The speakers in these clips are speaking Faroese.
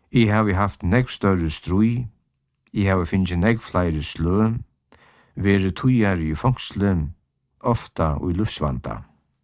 I har vi haft negv større strui, I har finnst negv flere slø, vere tøyar I fangsle, ofta og I lufsvanda.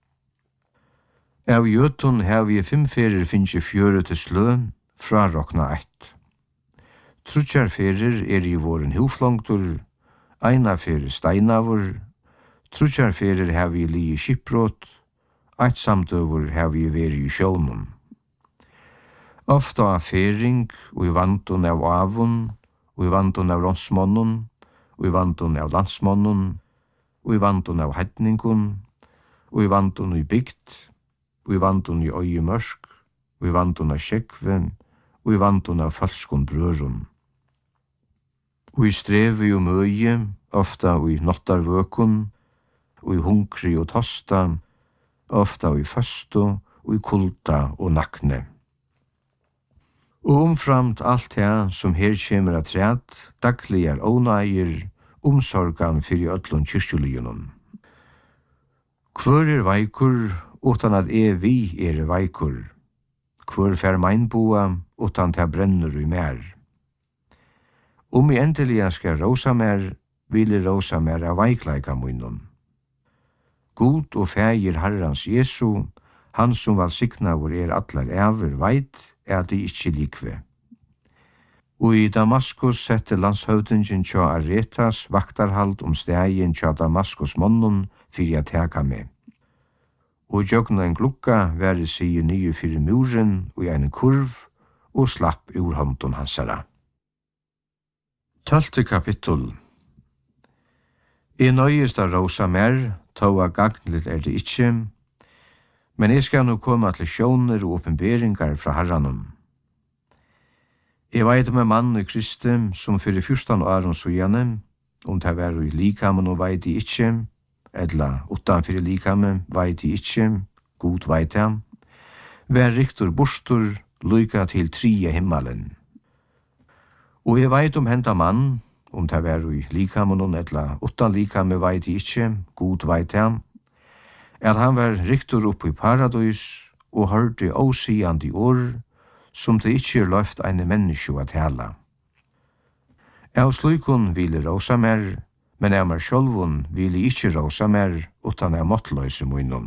Av jötun har vi 5 ferir finnst 4 til slø, fra rokna 1. Trutjar ferir I våren huflongtur, eina ferir steinavur, trutjar ferir har vi li skipbrot, eitt samdøvur har vi veri I sjónum. Ofta av fering, og I vantun av avun, og I vantun av ronsmonnun, og I vantun av landsmonnun, og I vantun av heitningun, og I vantun I bygd, og I vantun I øyemørsk, og I vantun av skjekve, og I vantun av falskun brørum. Og I strevi og møye, ofta og I nottarvøkun, og I hunkri og tosta, ofta og I fastu, og I kulda og nakne. Og omframt alt det som her kjemur at træt, dagligar ónægir, omsorgan fyrir öllun kyrkjuligunum. Hvor veikur, utan at vi veikur? Hvor fer meinboa, utan til brennur I mer? I endeliga skal rosa mer, vil rosa mer av veikleika munnum. God og fægir Herrans Jesu, han som valsignavur allar ever veit, at de ikkje likve. Og I Damaskus sette landshøvdingen tja Aretas vaktarhald stegin tja Damaskus monnun fyrir at teka med. Og jøgna en glukka veri sige nye fyrir muren og ein kurv og slapp ur håndun hansara. 12. kapittel. I nøyest av rosa mer, tåa gagnligt det ikkje, men jeg skal nå komme til sjoner og oppenberingar fra Herranum. Jeg veit en mann I Kristi som fyrir 14 åren sujane, det var I likamen og veit I ikkje, edla utanfyrir likamen veit I ikkje, god veit han, var riktur bostur, lyka til 3 himmelen. Og jeg veit henta mann, det var I likamen og edla utan likamen veit I ikkje, god veit han, at han var riktur opp I paradis og hørte åsiande år, som det ikkje løft eine menneske at hela. Av slukun ville rosa mer, men av meg sjølvun ville ikkje rosa mer, utan av måttløse munnum.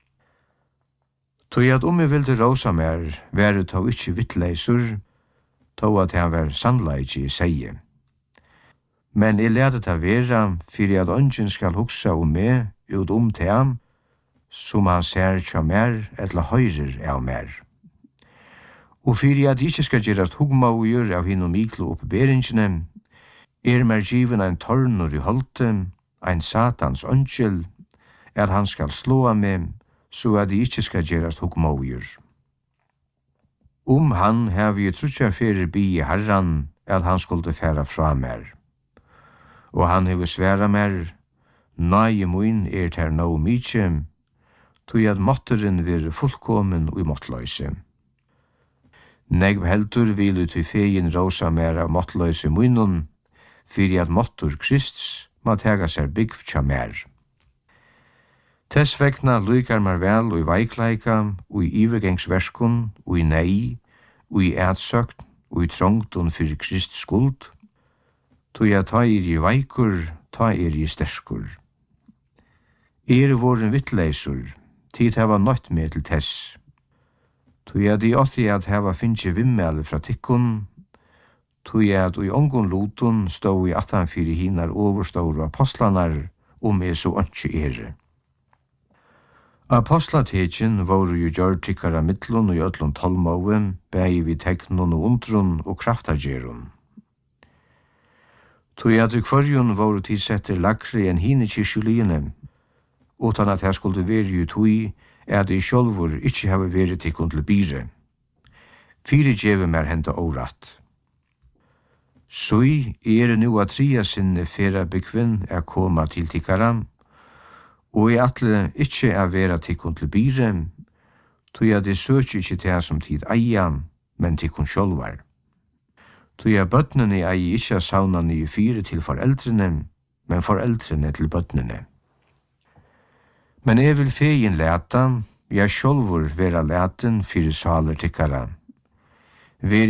Tog at jeg ville rosa mer, var det tog ikkje vittleisur, tog at han var sannleikje I seie. Men jeg lærte det vera, fyrir at ønsken skal hugsa meg ut til ham, som han ser tja mer, etla høyrer av mer. Og fyrir at ikkje skal gjerast hugmaugur av hinn og miklu oppberingene, mer given ein tornur I holte, ein satans ønskjel, at han skal slå med, så at de ikkje skal gjerast hugmaugur. Han har vi trutja fyrir bi I Herran, at han skulle færa fra mer. Og han hefur sværa mer, nei mun ter no mykje, tog at måtteren vir fullkomen og I måttløse. Negv heldur vil ut I fegin rosa mer av måttløse munnun, fyrir at måttur Krists ma tega seg byggv tja mer. Tess vegna lykar mar vel og I veikleika, og I ivergengsverskun, og I nei, og I ætsøkt, og I trongtun fyrir Krist skuld, tog at ta I veikur, ta I sterskur. Voren vittleisur, tid hava nøtt med til tess. Tog at I åtti at hava finnje vimmel fra tikkun, tog at I ongun lutun stå I attan fyrir hinar overståru apostlanar, så ønskje Apostlatekin voru jo gjør tikkara mittlun og I öllum tolmåen, bægi vi teknun og undrun og kraftargerun. Tog at I kvarjun voru tidsetter lakri enn hine kyrkjuliene, utan at her skulle veri tui, at I sjálfur ikkje hava veri tikkun til bire. Fyri djeve mer henta óratt. Sui nu at tria sinne fera bykvin koma til tikkara, og I atle ikkje vera tikkun til bire, tui at I søkje ikkje til som tid eia, men tikkun sjálvar. Tui at bøtnene eie ikkje sauna nye fire til foreldrene, men foreldrene til bøtnene. Men jeg vil fegin leta, jeg sjálfur vera leten fyrir saler tikkara.